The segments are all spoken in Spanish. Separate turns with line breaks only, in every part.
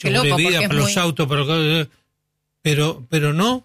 seguro de vida, para los autos, pero no.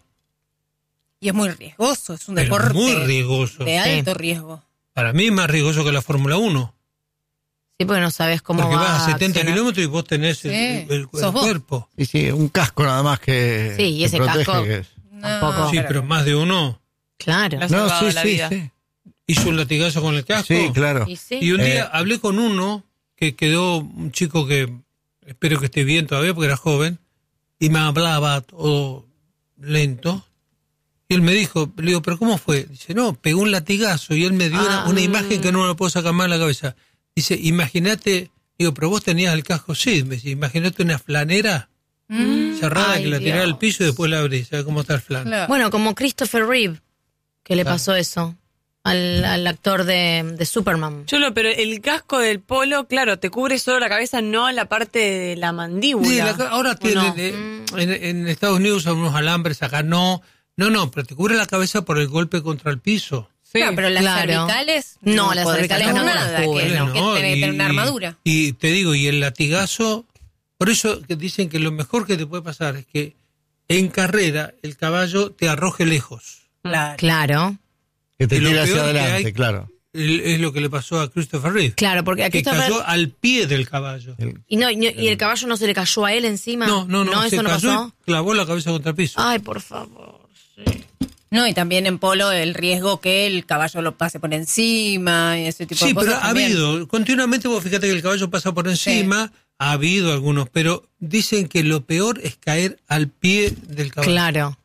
Y es muy riesgoso, es un deporte
muy riesgoso,
de alto riesgo.
Para mí es más riesgoso que la Fórmula 1.
Sí, porque no sabes cómo
porque
va
vas a 70
accionar.
kilómetros y vos tenés el cuerpo.
Sí, un casco nada más que
sí, y ese
protege,
casco
tampoco.
Sí, pero más de uno.
Claro.
No, sí.
Hizo un latigazo con el casco.
Sí, claro.
Y un día hablé con uno que quedó, un chico que espero que esté bien todavía porque era joven, y me hablaba todo lento. Y él me dijo, le digo, ¿pero cómo fue? Dice, no, pegó un latigazo y él me dio una imagen que no me la puedo sacar más de la cabeza. Dice, imagínate, digo, pero vos tenías el casco, sí, me dice, imagínate una flanera cerrada que la tirara al piso y después la abrís, ¿sabes cómo está el flan?
Claro.
Bueno, como Christopher Reeve, que le pasó eso al actor de Superman.
Cholo, pero el casco del polo, claro, te cubre solo la cabeza, no la parte de la mandíbula.
Sí, ahora tienen, en Estados Unidos hay unos alambres, acá no, pero te cubre la cabeza por el golpe contra el piso.
Sí, claro, pero las cervicales
no, las cervicales no
nada, que tiene que tener una armadura.
Y te digo, y el latigazo, por eso que dicen que lo mejor que te puede pasar es que en carrera el caballo te arroje lejos.
Claro.
Que te tira hacia
que
adelante, claro.
Es lo que le pasó a Christopher Reeve.
Claro, porque a
que
Christopher...
cayó al pie del caballo.
¿Y el caballo no se le cayó a él encima?
No,
¿eso
se
no
cayó
pasó?
y clavó la cabeza contra el piso.
Ay, por favor, sí.
No, y también en polo el riesgo que el caballo lo pase por encima y ese tipo de cosas.
Sí, pero ha habido, continuamente vos fíjate que el caballo pasa por encima, ha habido algunos, pero dicen que lo peor es caer al pie del caballo.
Claro.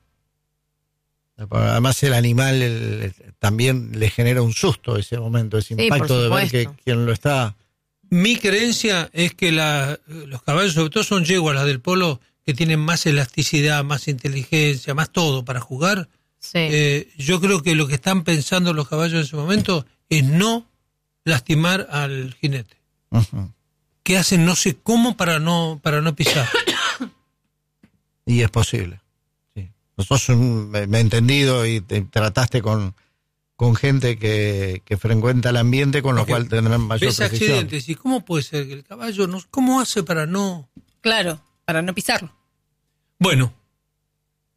Además el animal también le genera un susto ese momento, ese impacto de ver que quien lo está...
Mi creencia es que los caballos, sobre todo son yeguas, las del polo, que tienen más elasticidad, más inteligencia, más todo para jugar.
Sí.
Yo creo que lo que están pensando los caballos en ese momento es no lastimar al jinete.
Uh-huh.
Que hacen no sé cómo para no pisar.
Y es posible. Sí. Nosotros me he entendido y trataste con gente que frecuenta el ambiente, con lo cual tendrán mayor precisión.
Accidentes, ¿y cómo puede ser que el caballo cómo hace para no?
Claro, para no pisarlo.
Bueno,